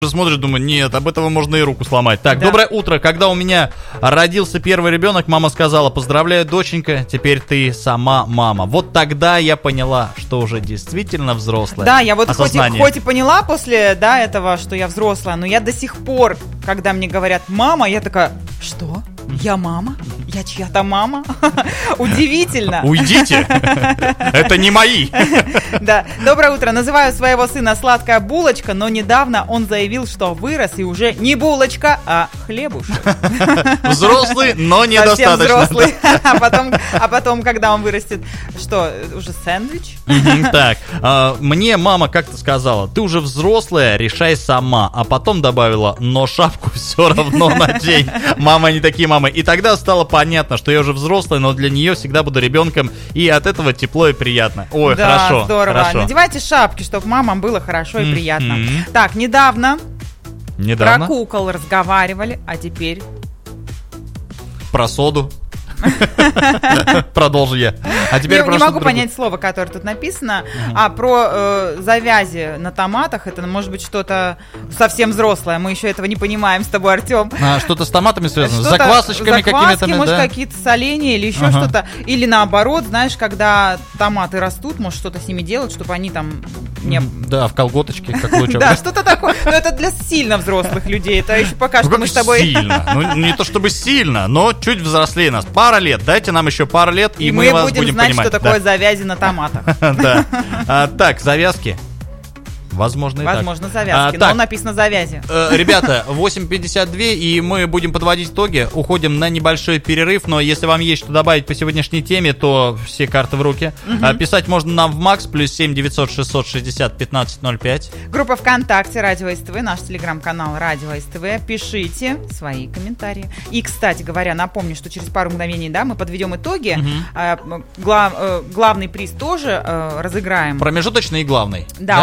смотришь, думаю, нет, об этого можно и руку сломать. Так, Да. доброе утро. Когда у меня родился первый ребенок, мама сказала: поздравляю, доченька, теперь ты сама мама. Вот тогда я поняла, что уже действительно взрослая. Да, я вот Осознание. хоть и поняла после, да, этого, что я взрослая, но я до сих пор, когда мне говорят «мама», я такая: что? Я мама? Я чья-то мама? Удивительно. Уйдите, это не мои. Да. Доброе утро. Называю своего сына «сладкая булочка», но недавно он заявил, что вырос и уже не булочка, а хлебушек. Взрослый, но Совсем недостаточно. взрослый. А потом, когда он вырастет, что, уже сэндвич? Так, мне мама как-то сказала: ты уже взрослая, решай сама. А потом добавила: но шапку все равно надень. Мама не такие мамы. И тогда стало понятно, что я уже взрослая, но для нее всегда буду ребенком. И от этого тепло и приятно. Ой, Да, хорошо. здорово. Хорошо. Надевайте шапки, чтобы мамам было хорошо и приятно. Так, недавно про Недавно кукол разговаривали, а теперь... про соду. Продолжу я. А теперь Не про могу что-то другое. понять слово, которое тут написано. А про завязи на томатах, это может быть что-то совсем взрослое. Мы еще этого не понимаем с тобой, Артем. Что-то с томатами связано? С Что-то заквасочками какими-то, может, да? какие-то соленья или еще Ага. что-то. Или наоборот, знаешь, когда томаты растут, может, что-то с ними делать, чтобы они там не... Да, в колготочке, как лучше. Да, что-то такое. Но это для сильно взрослых людей. Это еще пока что мы с тобой... Сильно. Ну, не то чтобы сильно, но чуть взрослее нас. Пара лет. Дайте нам еще пару лет, и мы вас будем знать, понимать. что такое завязи на томатах. Да. Так, завязки. Возможно, и так. Возможно, завязки, так. но написано завязи. Ребята, 8:52, и мы будем подводить итоги. Уходим на небольшой перерыв, но если вам есть что добавить по сегодняшней теме, то все карты в руки. Писать можно нам в МАКС, +7 900 660 1505. Группа ВКонтакте Радио СТВ, наш телеграм-канал Радио СТВ. Пишите свои комментарии. И, кстати говоря, напомню, что через пару мгновений, да, мы подведем итоги. Главный приз тоже разыграем. Промежуточный и главный. Да,